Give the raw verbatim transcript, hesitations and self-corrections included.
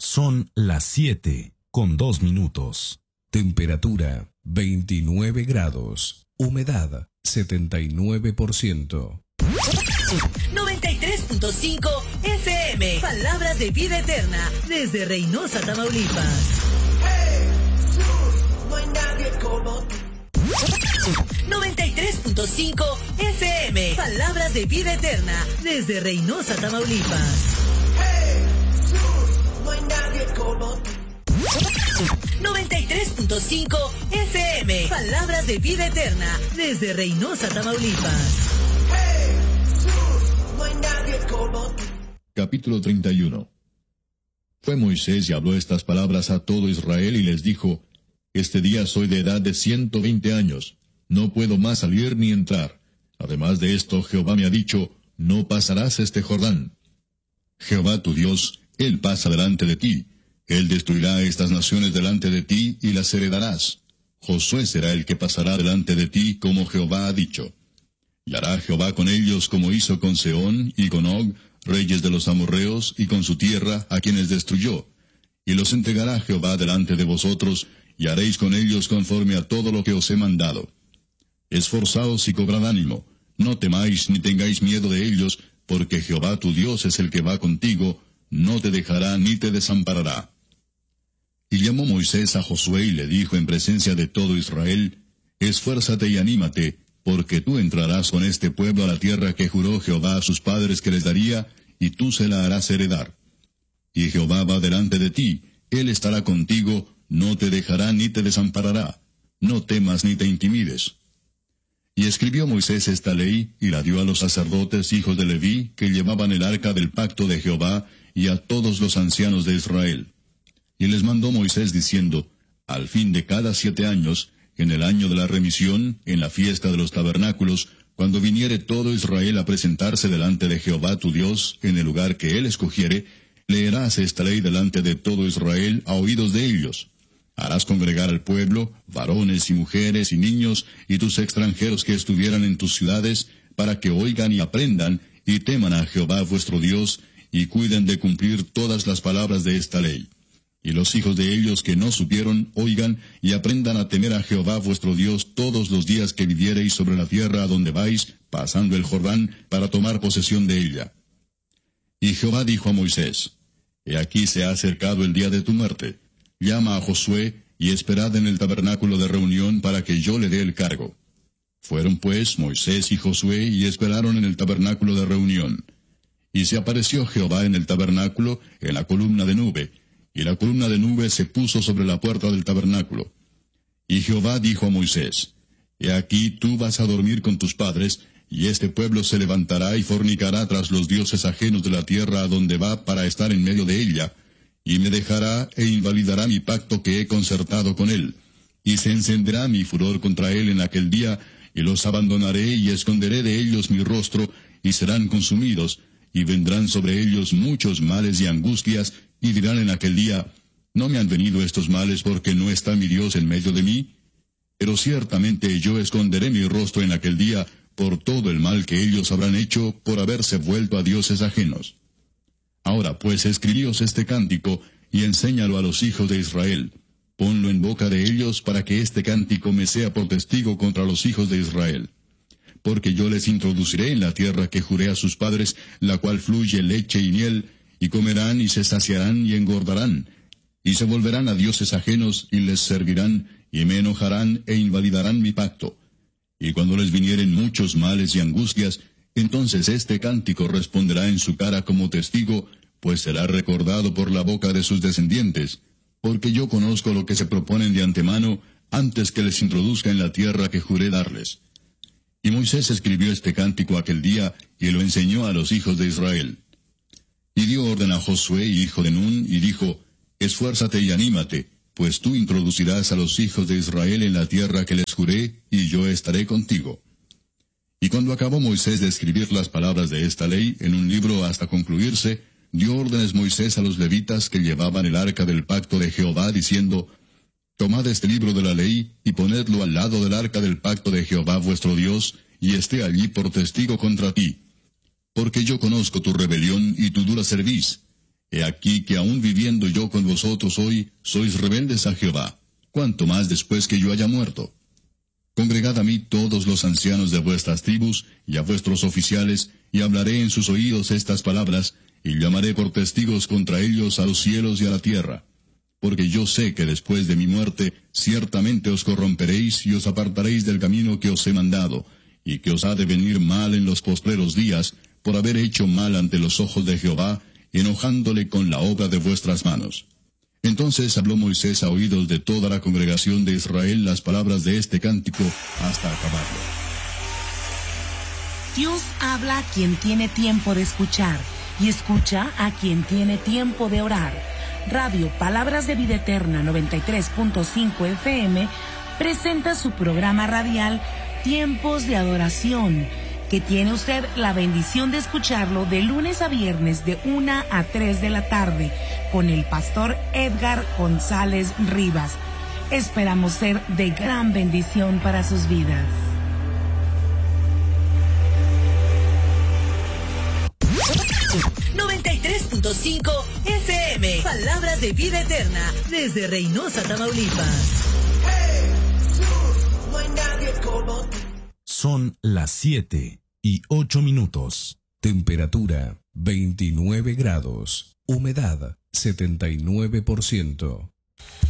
Son las siete con dos minutos. Temperatura veintinueve grados. Humedad setenta y nueve por ciento. noventa y tres punto cinco F M. Palabras de vida eterna desde Reynosa, Tamaulipas. Jesús, no hay nadie como tú. noventa y tres punto cinco F M. Palabras de vida eterna desde Reynosa, Tamaulipas. Jesús, no hay nadie como tú. noventa y tres punto cinco F M. Palabras de vida eterna desde Reynosa, Tamaulipas. Jesús, no hay nadie como tú. Capítulo treinta y uno. Fue Moisés y habló estas palabras a todo Israel y les dijo: Este día soy de edad de ciento veinte años, no puedo más salir ni entrar. Además de esto, Jehová me ha dicho: No pasarás este Jordán. Jehová tu Dios, Él pasa delante de ti. Él destruirá estas naciones delante de ti y las heredarás. Josué será el que pasará delante de ti, como Jehová ha dicho. Y hará Jehová con ellos como hizo con Sehón y con Og, reyes de los amorreos, y con su tierra, a quienes destruyó. Y los entregará Jehová delante de vosotros, y haréis con ellos conforme a todo lo que os he mandado. Esforzaos y cobrad ánimo, no temáis ni tengáis miedo de ellos, porque Jehová tu Dios es el que va contigo, no te dejará ni te desamparará. Y llamó Moisés a Josué y le dijo en presencia de todo Israel: Esfuérzate y anímate, porque tú entrarás con este pueblo a la tierra que juró Jehová a sus padres que les daría, y tú se la harás heredar. Y Jehová va delante de ti, Él estará contigo, no te dejará ni te desamparará. No temas ni te intimides. Y escribió Moisés esta ley, y la dio a los sacerdotes hijos de Leví, que llevaban el arca del pacto de Jehová, y a todos los ancianos de Israel. Y les mandó Moisés diciendo: Al fin de cada siete años, en el año de la remisión, en la fiesta de los tabernáculos, cuando viniere todo Israel a presentarse delante de Jehová tu Dios, en el lugar que él escogiere, leerás esta ley delante de todo Israel a oídos de ellos. Harás congregar al pueblo, varones y mujeres y niños, y tus extranjeros que estuvieran en tus ciudades, para que oigan y aprendan, y teman a Jehová vuestro Dios, y cuiden de cumplir todas las palabras de esta ley. Y los hijos de ellos que no supieron, oigan, y aprendan a temer a Jehová vuestro Dios todos los días que viviereis sobre la tierra a donde vais, pasando el Jordán, para tomar posesión de ella. Y Jehová dijo a Moisés: He aquí se ha acercado el día de tu muerte. Llama a Josué, y esperad en el tabernáculo de reunión para que yo le dé el cargo. Fueron pues Moisés y Josué, y esperaron en el tabernáculo de reunión. Y se apareció Jehová en el tabernáculo, en la columna de nube, y la columna de nube se puso sobre la puerta del tabernáculo. Y Jehová dijo a Moisés: He aquí tú vas a dormir con tus padres, y este pueblo se levantará y fornicará tras los dioses ajenos de la tierra a donde va para estar en medio de ella, y me dejará e invalidará mi pacto que he concertado con él, y se encenderá mi furor contra él en aquel día, y los abandonaré y esconderé de ellos mi rostro, y serán consumidos, y vendrán sobre ellos muchos males y angustias, y dirán en aquel día: ¿No me han venido estos males porque no está mi Dios en medio de mí? Pero ciertamente yo esconderé mi rostro en aquel día por todo el mal que ellos habrán hecho por haberse vuelto a dioses ajenos. Ahora pues escribíos este cántico, y enséñalo a los hijos de Israel. Ponlo en boca de ellos, para que este cántico me sea por testigo contra los hijos de Israel. Porque yo les introduciré en la tierra que juré a sus padres, la cual fluye leche y miel, y comerán y se saciarán y engordarán, y se volverán a dioses ajenos y les servirán, y me enojarán e invalidarán mi pacto. Y cuando les vinieren muchos males y angustias, entonces este cántico responderá en su cara como testigo, pues será recordado por la boca de sus descendientes, porque yo conozco lo que se proponen de antemano, antes que les introduzca en la tierra que juré darles. Y Moisés escribió este cántico aquel día, y lo enseñó a los hijos de Israel. Y dio orden a Josué, hijo de Nun, y dijo: Esfuérzate y anímate, pues tú introducirás a los hijos de Israel en la tierra que les juré, y yo estaré contigo. Y cuando acabó Moisés de escribir las palabras de esta ley en un libro hasta concluirse, dio órdenes Moisés a los levitas que llevaban el arca del pacto de Jehová, diciendo: Tomad este libro de la ley, y ponedlo al lado del arca del pacto de Jehová vuestro Dios, y esté allí por testigo contra ti. Porque yo conozco tu rebelión y tu dura cerviz, He aquí que aún viviendo yo con vosotros hoy, sois rebeldes a Jehová, cuanto más después que yo haya muerto. Congregad a mí todos los ancianos de vuestras tribus, y a vuestros oficiales, y hablaré en sus oídos estas palabras, y llamaré por testigos contra ellos a los cielos y a la tierra. Porque yo sé que después de mi muerte, ciertamente os corromperéis y os apartaréis del camino que os he mandado, y que os ha de venir mal en los postreros días, por haber hecho mal ante los ojos de Jehová, enojándole con la obra de vuestras manos. Entonces habló Moisés a oídos de toda la congregación de Israel las palabras de este cántico hasta acabarlo. Dios habla a quien tiene tiempo de escuchar y escucha a quien tiene tiempo de orar. Radio Palabras de Vida Eterna noventa y tres punto cinco F M presenta su programa radial Tiempos de Adoración, que tiene usted la bendición de escucharlo de lunes a viernes de una a tres de la tarde con el pastor Edgar González Rivas. Esperamos ser de gran bendición para sus vidas. noventa y tres punto cinco F M. Palabras de Vida Eterna desde Reynosa, Tamaulipas. Son las siete y ocho minutos. Temperatura veintinueve grados. Humedad setenta y nueve por ciento.